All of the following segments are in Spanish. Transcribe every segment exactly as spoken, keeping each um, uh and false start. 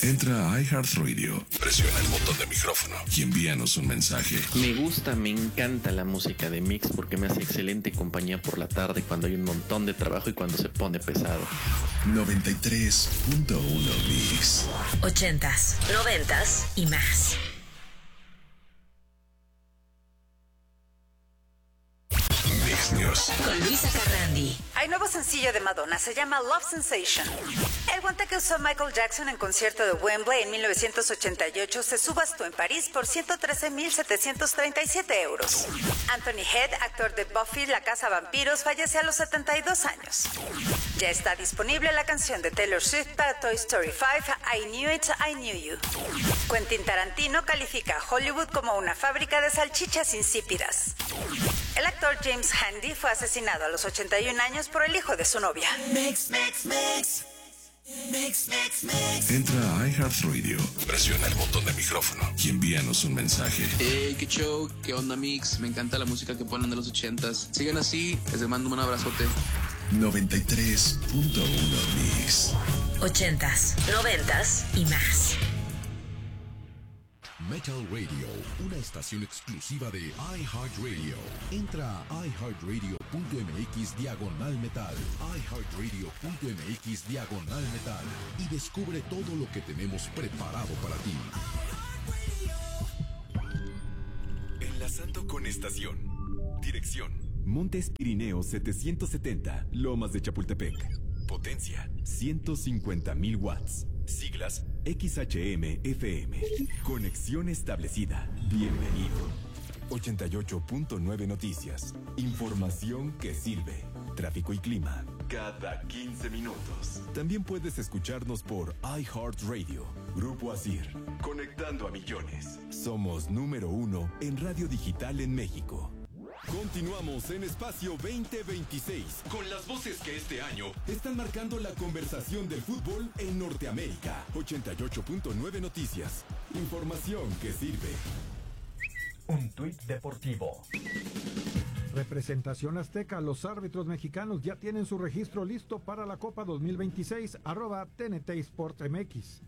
Entra a iHeartRadio, presiona el botón de micrófono y envíanos un mensaje. Me gusta, me encanta la música de Mix porque me hace excelente compañía por la tarde cuando hay un montón de trabajo y cuando se pone pesado. noventa y tres punto uno Mix. Ochentas, noventas y más. Mix News. Con Luisa Carrandi. Hay nuevo sencillo de Madonna, se llama Love Sensation. El guante que usó Michael Jackson en concierto de Wembley en mil novecientos ochenta y ocho se subastó en París por ciento trece mil setecientos treinta y siete euros. Anthony Head, actor de Buffy, la casa vampiros, fallece a los setenta y dos años. Ya está disponible la canción de Taylor Swift para Toy Story cinco, I Knew It, I Knew You. Quentin Tarantino califica a Hollywood como una fábrica de salchichas insípidas. El actor James Handy fue asesinado a los ochenta y un años por el hijo de su novia. Mix, mix, mix. Mix, mix, mix. Entra a iHeartRadio, presiona el botón de micrófono y envíanos un mensaje. Hey, qué show, qué onda Mix, me encanta la música que ponen de los ochentas. Sigan así, les mando un abrazote. noventa y tres punto uno Mix. Ochentas, noventas y más. Metal Radio, una estación exclusiva de iHeartRadio. Entra a iHeartRadio.mx diagonal metal, iHeartRadio.mx diagonal metal y descubre todo lo que tenemos preparado para ti. Enlazando con estación. Dirección: Montes Pirineos setecientos setenta, Lomas de Chapultepec. Potencia: ciento cincuenta mil watts. Siglas: X H M F M. Conexión establecida. Bienvenido. ochenta y ocho punto nueve Noticias. Información que sirve. Tráfico y clima cada quince minutos. También puedes escucharnos por iHeartRadio. Grupo Asir. Conectando a millones. Somos número uno en radio digital en México. Continuamos en Espacio veinte veintiséis con las voces que este año están marcando la conversación del fútbol en Norteamérica. ochenta y ocho punto nueve Noticias. Información que sirve. Un tuit deportivo. Representación Azteca. Los árbitros mexicanos ya tienen su registro listo para la Copa dos mil veintiséis. Arroba T N T Sport M X.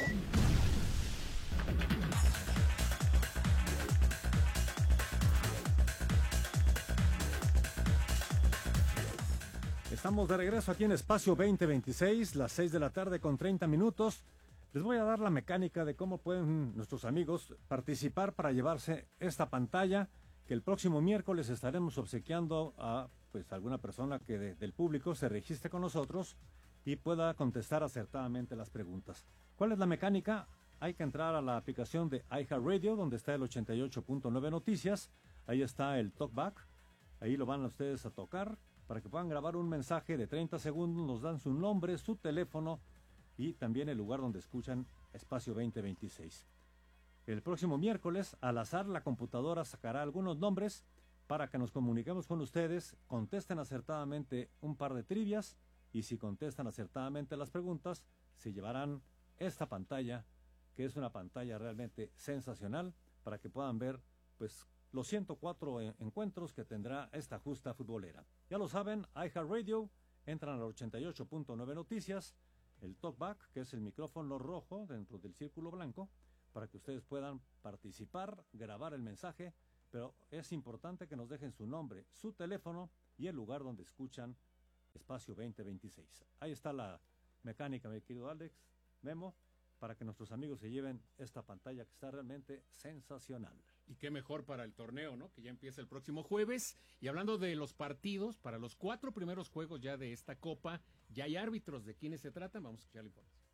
Estamos de regreso aquí en Espacio veinte veintiséis, las seis de la tarde con treinta minutos. Les voy a dar la mecánica de cómo pueden nuestros amigos participar para llevarse esta pantalla que el próximo miércoles estaremos obsequiando a pues alguna persona que de, del público se registre con nosotros y pueda contestar acertadamente las preguntas. ¿Cuál es la mecánica? Hay que entrar a la aplicación de iHeartRadio, donde está el ochenta y ocho punto nueve Noticias. Ahí está el talkback. Ahí lo van a ustedes a tocar para que puedan grabar un mensaje de treinta segundos. Nos dan su nombre, su teléfono y también el lugar donde escuchan Espacio veinte veintiséis. El próximo miércoles, al azar, la computadora sacará algunos nombres para que nos comuniquemos con ustedes, contesten acertadamente un par de trivias y si contestan acertadamente las preguntas, se llevarán esta pantalla, que es una pantalla realmente sensacional, para que puedan ver pues los ciento cuatro encuentros que tendrá esta justa futbolera. Ya lo saben, iHeartRadio, entran al ochenta y ocho punto nueve Noticias, el talkback, que es el micrófono rojo dentro del círculo blanco, para que ustedes puedan participar, grabar el mensaje, pero es importante que nos dejen su nombre, su teléfono y el lugar donde escuchan Espacio veinte veintiséis. Ahí está la mecánica, mi querido Alex, Memo, para que nuestros amigos se lleven esta pantalla que está realmente sensacional. Y qué mejor para el torneo, ¿no? Que ya empieza el próximo jueves. Y hablando de los partidos, para los cuatro primeros juegos ya de esta Copa, ya hay árbitros. ¿De quiénes se tratan? Vamos a escuchar la información.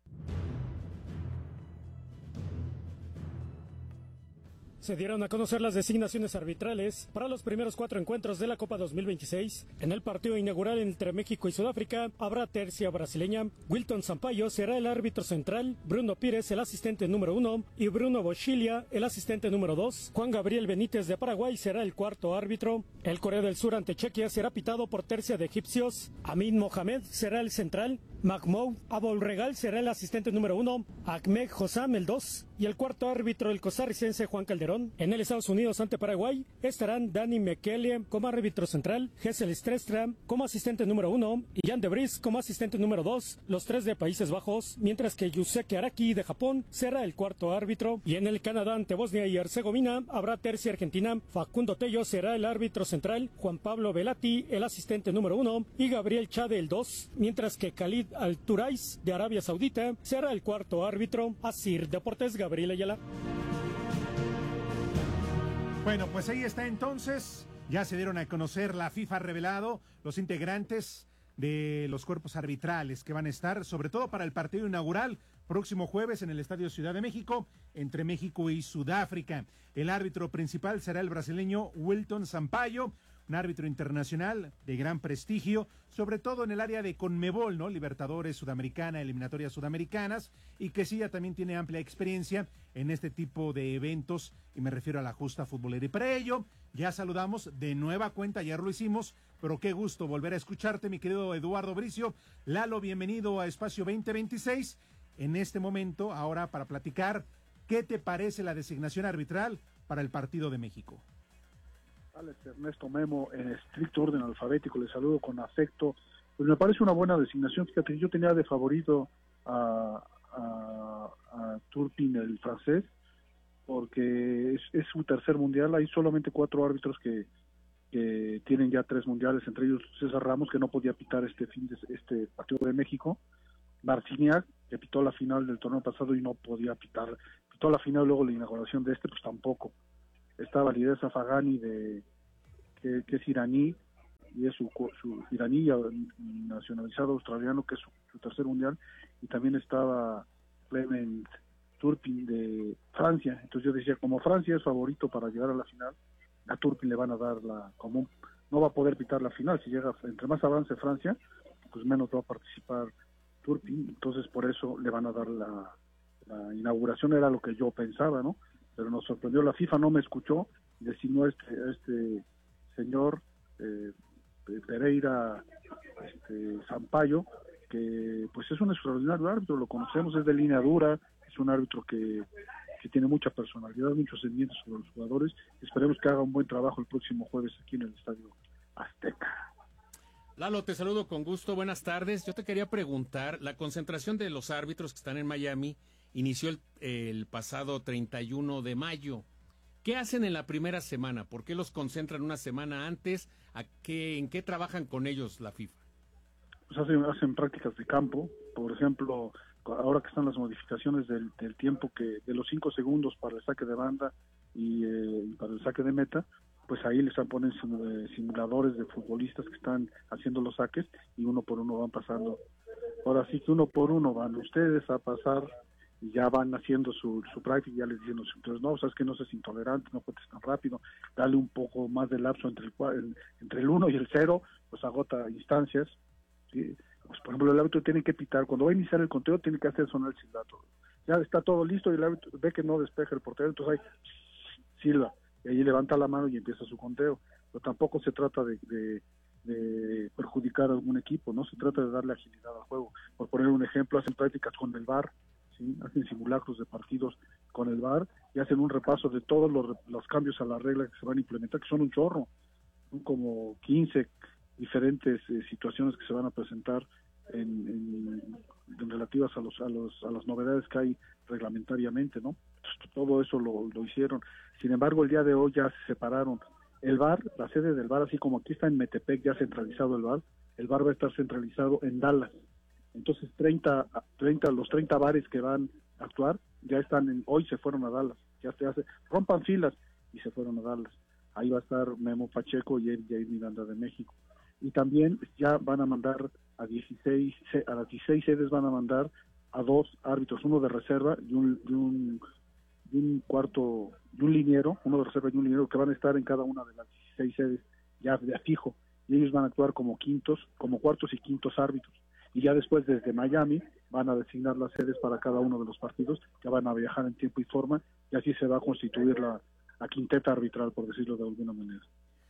Se dieron a conocer las designaciones arbitrales para los primeros cuatro encuentros de la Copa dos mil veintiséis. En el partido inaugural entre México y Sudáfrica habrá tercia brasileña. Wilton Sampaio será el árbitro central, Bruno Pires el asistente número uno y Bruno Boschilia el asistente número dos. Juan Gabriel Benítez de Paraguay será el cuarto árbitro. El Corea del Sur ante Chequia será pitado por tercia de egipcios. Amin Mohamed será el central. Mahmoud Abolregal será el asistente número uno, Ahmed Hossam el dos y el cuarto árbitro el costarricense Juan Calderón. En el Estados Unidos ante Paraguay estarán Danny Mekele como árbitro central, Gessel Strestra como asistente número uno y Jan de Vries como asistente número dos, los tres de Países Bajos, mientras que Yusuke Araki de Japón será el cuarto árbitro. Y en el Canadá ante Bosnia y Herzegovina habrá tercia argentina, Facundo Tello será el árbitro central, Juan Pablo Velati el asistente número uno y Gabriel Chade el dos, mientras que Khalid Al-Turais de Arabia Saudita será el cuarto árbitro. Asir Deportes, Gabriel Ayala. Bueno, pues ahí está entonces. Ya se dieron a conocer, la FIFA ha revelado los integrantes de los cuerpos arbitrales que van a estar, sobre todo para el partido inaugural próximo jueves en el Estadio Ciudad de México, entre México y Sudáfrica. El árbitro principal será el brasileño Wilton Sampaio, un árbitro internacional de gran prestigio, sobre todo en el área de Conmebol, ¿no? Libertadores Sudamericana, eliminatorias sudamericanas, y que sí ya también tiene amplia experiencia en este tipo de eventos, y me refiero a la justa futbolera. Y para ello, ya saludamos de nueva cuenta, ayer lo hicimos, pero qué gusto volver a escucharte, mi querido Eduardo Bricio. Lalo, bienvenido a Espacio veinte veintiséis. En este momento, ahora para platicar, ¿qué te parece la designación arbitral para el partido de México? Alex Ernesto Memo, en estricto orden alfabético, le saludo con afecto. Pues me parece una buena designación. Fíjate, yo tenía de favorito a, a, a Turpin, el francés, porque es, es su tercer mundial. Hay solamente cuatro árbitros que, que tienen ya tres mundiales, entre ellos César Ramos, que no podía pitar este fin de este partido de México, Marciniak, que pitó la final del torneo pasado y no podía pitar, pitó la final, luego la inauguración de este, pues tampoco. Está Validez Afagani, de que, que es iraní, y es su, su iraní nacionalizado australiano, que es su, su tercer mundial, y también estaba Clement Turpin de Francia. Entonces yo decía, como Francia es favorito para llegar a la final, a Turpin le van a dar la común, no va a poder pitar la final. Si llega, entre más avance Francia, pues menos va a participar Turpin, entonces por eso le van a dar la, la inauguración, era lo que yo pensaba, ¿no? Pero nos sorprendió, la FIFA no me escuchó, designó a este, a este señor eh, Pereira este, Sampaio, que pues es un extraordinario árbitro, lo conocemos, es de línea dura, es un árbitro que, que tiene mucha personalidad, muchos sentimientos sobre los jugadores. Esperemos que haga un buen trabajo el próximo jueves aquí en el Estadio Azteca. Lalo, te saludo con gusto, buenas tardes. Yo te quería preguntar, la concentración de los árbitros que están en Miami inició el, el pasado treinta y uno de mayo. ¿Qué hacen en la primera semana? ¿Por qué los concentran una semana antes? ¿A qué, ¿En qué trabajan con ellos la FIFA? Pues hacen, hacen prácticas de campo. Por ejemplo, ahora que están las modificaciones del, del tiempo, que de los cinco segundos para el saque de banda y eh, para el saque de meta, pues ahí les ponen simuladores de futbolistas que están haciendo los saques y uno por uno van pasando. Ahora sí que uno por uno van ustedes a pasar y ya van haciendo su, su práctica, ya les dicen, entonces no, sabes que no seas intolerante, no puedes tan rápido, dale un poco más de lapso entre el, el entre el uno y el cero, pues agota instancias, ¿sí? Pues por ejemplo el árbitro tiene que pitar, cuando va a iniciar el conteo tiene que hacer sonar el silbato, ya está todo listo y el árbitro ve que no despeja el portero, entonces ahí silba, y ahí levanta la mano y empieza su conteo, pero tampoco se trata de, de, de perjudicar a algún equipo, no se trata de darle agilidad al juego. Por poner un ejemplo, hacen prácticas con el V A R, ¿sí? Hacen simulacros de partidos con el V A R y hacen un repaso de todos los, los cambios a la regla que se van a implementar, que son un chorro, son como quince diferentes eh, situaciones que se van a presentar en, en, en relativas a los a los a las novedades que hay reglamentariamente, ¿no? Todo eso lo, lo hicieron. Sin embargo, el día de hoy ya se separaron el V A R, la sede del V A R, así como aquí está en Metepec ya centralizado el V A R, el V A R va a estar centralizado en Dallas. Entonces treinta, treinta, los treinta bares que van a actuar ya están en, hoy se fueron a Dallas, ya se hace, rompan filas y se fueron a Dallas. Ahí va a estar Memo Pacheco y el Jair Miranda de México. Y también ya van a mandar a dieciséis, a las dieciséis sedes van a mandar a dos árbitros, uno de reserva y un, y un, y un cuarto, y un liniero, uno de reserva y un liniero que van a estar en cada una de las dieciséis sedes ya de a fijo. Y ellos van a actuar como quintos, como cuartos y quintos árbitros. Y ya después desde Miami van a designar las sedes para cada uno de los partidos, que van a viajar en tiempo y forma, y así se va a constituir la, la quinteta arbitral, por decirlo de alguna manera.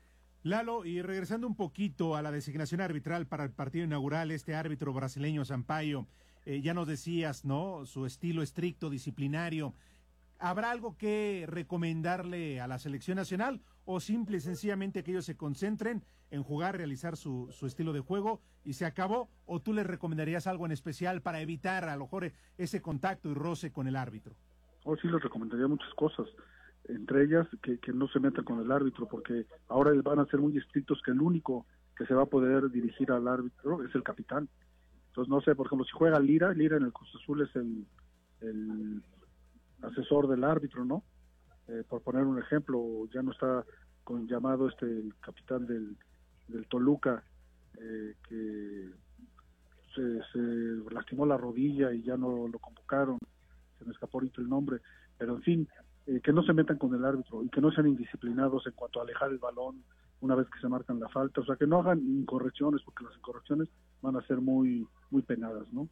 Lalo, y regresando un poquito a la designación arbitral para el partido inaugural, este árbitro brasileño Sampaio, eh, ya nos decías, ¿no? Su estilo estricto, disciplinario. ¿Habrá algo que recomendarle a la selección nacional o simple y sencillamente que ellos se concentren en jugar, realizar su, su estilo de juego y se acabó? ¿O tú les recomendarías algo en especial para evitar a lo mejor ese contacto y roce con el árbitro? Oh, sí, les recomendaría muchas cosas. Entre ellas, que, que no se metan con el árbitro, porque ahora van a ser muy estrictos, que el único que se va a poder dirigir al árbitro es el capitán. Entonces, no sé, por ejemplo, si juega Lira, Lira en el Cruz Azul es el, el asesor del árbitro, ¿no? Eh, por poner un ejemplo, ya no está con llamado este el capitán del, del Toluca, eh, que se, se lastimó la rodilla y ya no lo convocaron, se me escapó ahorita el nombre, pero en fin, Eh, que no se metan con el árbitro y que no sean indisciplinados en cuanto a alejar el balón una vez que se marcan la falta, o sea, que no hagan incorrecciones, porque las incorrecciones van a ser muy muy penadas, ¿no?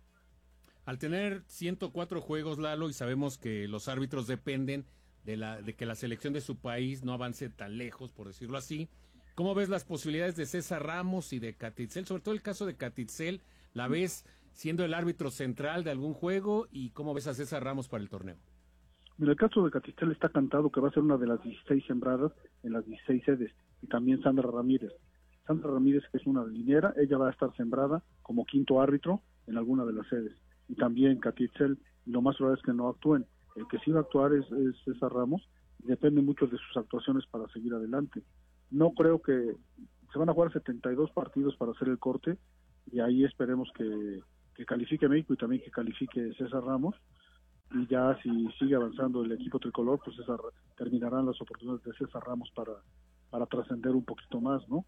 Al tener ciento cuatro juegos, Lalo, y sabemos que los árbitros dependen de la de que la selección de su país no avance tan lejos, por decirlo así, ¿cómo ves las posibilidades de César Ramos y de Catitzel? Sobre todo el caso de Catitzel, ¿la ves siendo el árbitro central de algún juego? ¿Y cómo ves a César Ramos para el torneo? Mira, el caso de Catitzel está cantado que va a ser una de las dieciséis sembradas en las dieciséis sedes, y también Sandra Ramírez. Sandra Ramírez, que es una liniera, ella va a estar sembrada como quinto árbitro en alguna de las sedes, y también Catitzel, lo más probable es que no actúen. El que sí va a actuar es, es César Ramos, y depende mucho de sus actuaciones para seguir adelante. No creo que se van a jugar setenta y dos partidos para hacer el corte, y ahí esperemos que, que califique México y también que califique César Ramos, y ya si sigue avanzando el equipo tricolor, pues César, terminarán las oportunidades de César Ramos para, para trascender un poquito más, ¿no?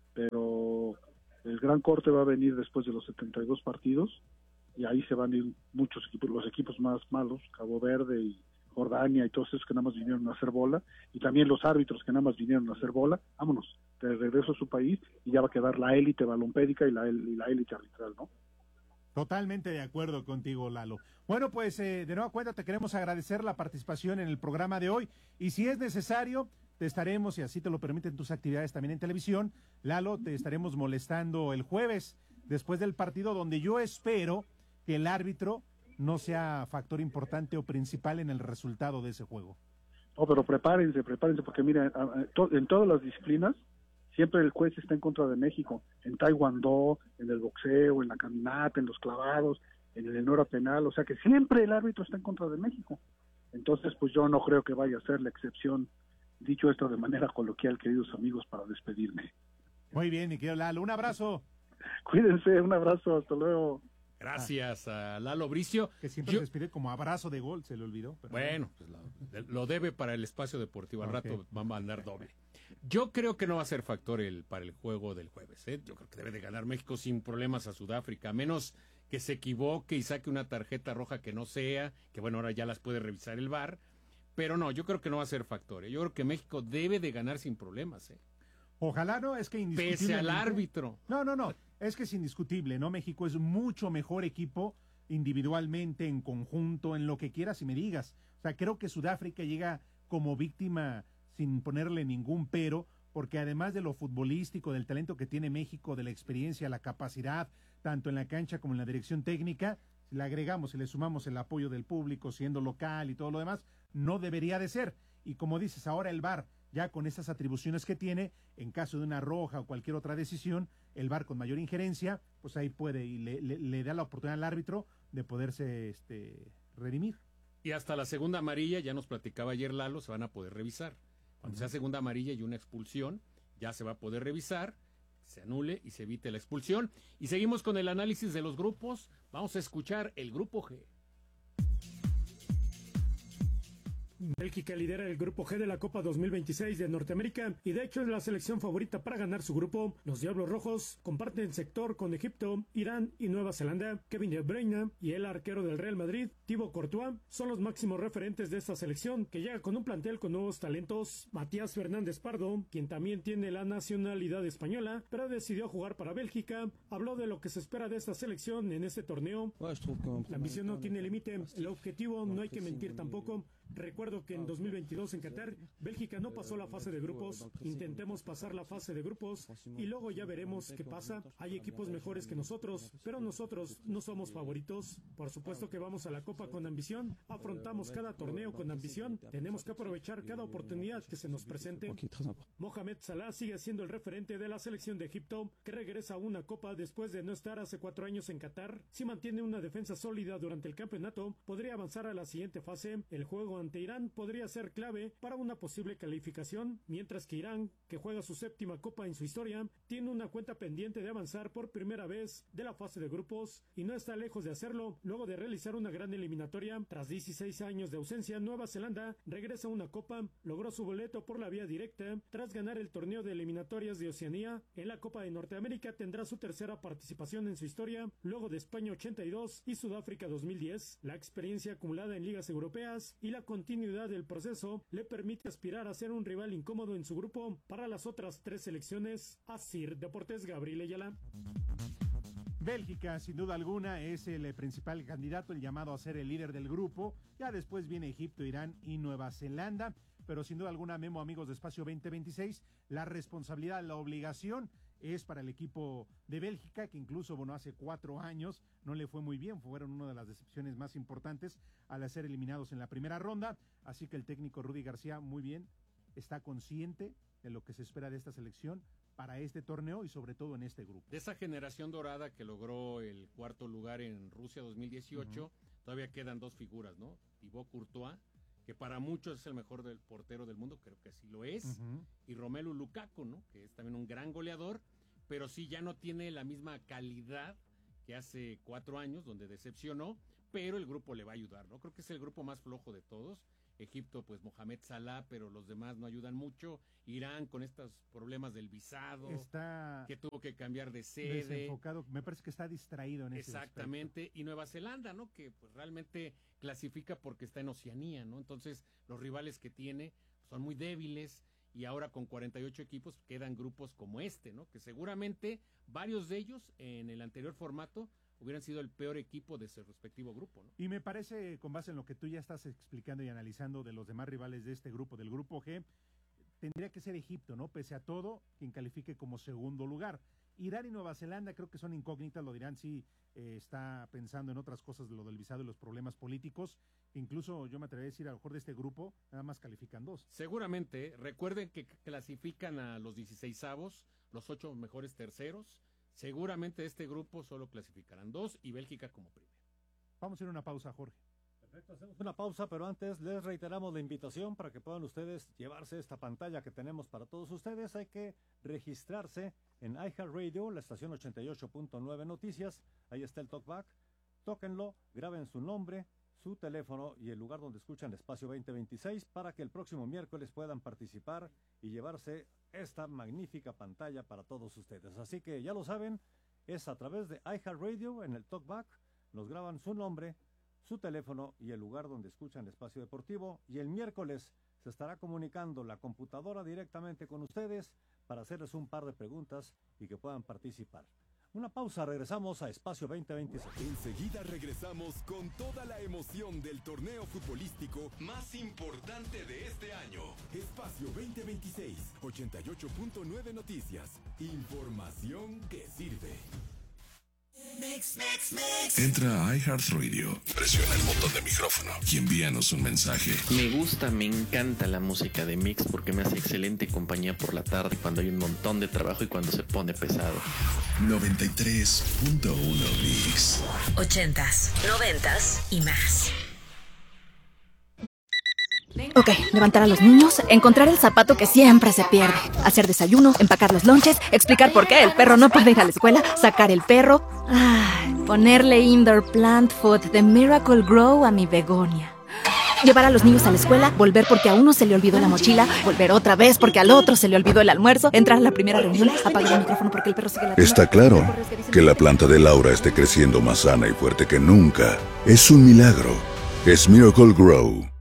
Pero el gran corte va a venir después de los setenta y dos partidos, y ahí se van a ir muchos equipos, los equipos más malos, Cabo Verde y Jordania y todos esos que nada más vinieron a hacer bola, y también los árbitros que nada más vinieron a hacer bola, vámonos, de regreso a su país, y ya va a quedar la élite balompédica y la, y la élite arbitral, ¿no? Totalmente de acuerdo contigo, Lalo. Bueno, pues eh, de nueva cuenta te queremos agradecer la participación en el programa de hoy, y si es necesario, te estaremos, y así te lo permiten tus actividades también en televisión, Lalo, te estaremos molestando el jueves, después del partido, donde yo espero que el árbitro no sea factor importante o principal en el resultado de ese juego. No, pero prepárense, prepárense, porque mira, en todas las disciplinas, siempre el juez está en contra de México, en taekwondo, en el boxeo, en la caminata, en los clavados, en el hora penal, o sea que siempre el árbitro está en contra de México. Entonces, pues yo no creo que vaya a ser la excepción, dicho esto de manera coloquial, queridos amigos, para despedirme. Muy bien, mi querido Lalo, un abrazo. Cuídense, un abrazo, hasta luego. Gracias a Lalo Bricio. Que siempre yo... se despide como abrazo de gol, se le olvidó. Pero bueno, pues lo, lo debe para el espacio deportivo, al okay. rato va a mandar doble. Yo creo que no va a ser factor el para el juego del jueves, ¿eh? Yo creo que debe de ganar México sin problemas a Sudáfrica, a menos que se equivoque y saque una tarjeta roja que no sea, que bueno, ahora ya las puede revisar el V A R, pero no, yo creo que no va a ser factor, ¿eh? Yo creo que México debe de ganar sin problemas, ¿eh? Ojalá no, es que indiscutiblemente... Pese al árbitro. No, no, no, es que es indiscutible, ¿no? México es mucho mejor equipo individualmente, en conjunto, en lo que quieras y me digas. O sea, creo que Sudáfrica llega como víctima sin ponerle ningún pero, porque además de lo futbolístico, del talento que tiene México, de la experiencia, la capacidad, tanto en la cancha como en la dirección técnica, si le agregamos y le sumamos el apoyo del público, siendo local y todo lo demás, no debería de ser. Y como dices, ahora el V A R, ya con esas atribuciones que tiene, en caso de una roja o cualquier otra decisión, el V A R con mayor injerencia, pues ahí puede y le, le, le da la oportunidad al árbitro de poderse este, redimir. Y hasta la segunda amarilla, ya nos platicaba ayer Lalo, se van a poder revisar. Cuando sea segunda amarilla y una expulsión, ya se va a poder revisar, se anule y se evite la expulsión. Y seguimos con el análisis de los grupos. Vamos a escuchar el grupo G. Bélgica lidera el grupo G de la Copa dos mil veintiséis de Norteamérica y de hecho es la selección favorita para ganar su grupo. Los Diablos Rojos comparten sector con Egipto, Irán y Nueva Zelanda. Kevin De Bruyne y el arquero del Real Madrid, Thibaut Courtois, son los máximos referentes de esta selección, que llega con un plantel con nuevos talentos. Matías Fernández Pardo, quien también tiene la nacionalidad española, pero decidió jugar para Bélgica, habló de lo que se espera de esta selección en este torneo. La ambición no tiene límite, el objetivo no hay que mentir tampoco. Recuerdo que en dos mil veintidós en Qatar, Bélgica no pasó la fase de grupos. Intentemos pasar la fase de grupos y luego ya veremos qué pasa. Hay equipos mejores que nosotros, pero nosotros no somos favoritos. Por supuesto que vamos a la Copa con ambición, afrontamos cada torneo con ambición, tenemos que aprovechar cada oportunidad que se nos presente. Mohamed Salah sigue siendo el referente de la selección de Egipto, que regresa a una Copa después de no estar hace cuatro años en Qatar. Si mantiene una defensa sólida durante el campeonato, podría avanzar a la siguiente fase. El juego ante Irán podría ser clave para una posible calificación, mientras que Irán, que juega su séptima Copa en su historia, tiene una cuenta pendiente de avanzar por primera vez de la fase de grupos y no está lejos de hacerlo luego de realizar una gran eliminatoria. Tras dieciséis años de ausencia, Nueva Zelanda regresa a una Copa, logró su boleto por la vía directa tras ganar el torneo de eliminatorias de Oceanía. En la Copa de Norteamérica tendrá su tercera participación en su historia, luego de España ochenta y dos y Sudáfrica dos mil diez. La experiencia acumulada en ligas europeas y la continuidad del proceso le permite aspirar a ser un rival incómodo en su grupo para las otras tres selecciones. Asir Deportes, Gabriel Ayala. Bélgica, sin duda alguna, es el principal candidato, el llamado a ser el líder del grupo. Ya después viene Egipto, Irán y Nueva Zelanda. Pero sin duda alguna, Memo, amigos de Espacio veinte veintiséis, la responsabilidad, la obligación es para el equipo de Bélgica, que incluso, bueno, hace cuatro años no le fue muy bien, fueron una de las decepciones más importantes al ser eliminados en la primera ronda. Así que el técnico Rudy García, muy bien, está consciente de lo que se espera de esta selección para este torneo y sobre todo en este grupo. De esa generación dorada que logró el cuarto lugar en Rusia dos mil dieciocho, uh-huh. todavía quedan dos figuras, ¿no? Thibaut Courtois, que para muchos es el mejor del portero del mundo, creo que sí lo es, uh-huh. y Romelu Lukaku, ¿no? Que es también un gran goleador, pero sí ya no tiene la misma calidad que hace cuatro años, donde decepcionó, pero el grupo le va a ayudar, ¿no? Creo que es el grupo más flojo de todos. Egipto, pues Mohamed Salah, pero los demás no ayudan mucho. Irán con estos problemas del visado, está que tuvo que cambiar de sede. Desenfocado, me parece que está distraído en ese Exactamente, aspecto. Y Nueva Zelanda, ¿no? Que pues realmente clasifica porque está en Oceanía, ¿no? Entonces los rivales que tiene son muy débiles y ahora con cuarenta y ocho equipos quedan grupos como este, ¿no? Que seguramente varios de ellos en el anterior formato hubieran sido el peor equipo de su respectivo grupo, ¿no? Y me parece, con base en lo que tú ya estás explicando y analizando de los demás rivales de este grupo, del grupo G, tendría que ser Egipto, ¿no? Pese a todo, quien califique como segundo lugar. Irán y Nueva Zelanda creo que son incógnitas, lo dirán si eh, está pensando en otras cosas, lo del visado y los problemas políticos. Incluso yo me atrevería a decir, a lo mejor de este grupo, nada más califican dos. Seguramente, recuerden que clasifican a los dieciseisavos, los ocho mejores terceros. Seguramente este grupo solo clasificarán dos y Bélgica como primero. Vamos a ir a una pausa, Jorge. Perfecto, hacemos una pausa, pero antes les reiteramos la invitación para que puedan ustedes llevarse esta pantalla que tenemos para todos ustedes. Hay que registrarse en iHeartRadio, la estación ochenta y ocho punto nueve Noticias. Ahí está el talkback. Tóquenlo, graben su nombre, su teléfono y el lugar donde escuchan Espacio veinte veintiséis para que el próximo miércoles puedan participar y llevarse esta magnífica pantalla para todos ustedes. Así que ya lo saben, es a través de iHeartRadio en el talkback, nos graban su nombre, su teléfono y el lugar donde escuchan Espacio Deportivo, y el miércoles se estará comunicando la computadora directamente con ustedes para hacerles un par de preguntas y que puedan participar. Una pausa, regresamos a Espacio veinte veintiséis. Enseguida regresamos con toda la emoción del torneo futbolístico más importante de este año. Espacio veinte veintiséis, ochenta y ocho punto nueve Noticias. Información que sirve. Mix, mix, mix. Entra a iHeartRadio, presiona el botón de micrófono y envíanos un mensaje. Me gusta, me encanta la música de Mix porque me hace excelente compañía por la tarde cuando hay un montón de trabajo y cuando se pone pesado. noventa y tres punto uno Mix. Ochentas, noventas y más. Ok, levantar a los niños, encontrar el zapato que siempre se pierde, hacer desayuno, empacar los lonches, explicar por qué el perro no puede ir a la escuela, sacar el perro, ay, ponerle indoor plant food de Miracle Grow a mi begonia. Llevar a los niños a la escuela, volver porque a uno se le olvidó la mochila, volver otra vez porque al otro se le olvidó el almuerzo, entrar a la primera reunión, apagar el micrófono porque el perro sigue la... Está claro que la planta de Laura esté creciendo más sana y fuerte que nunca. Es un milagro. Es Miracle Grow.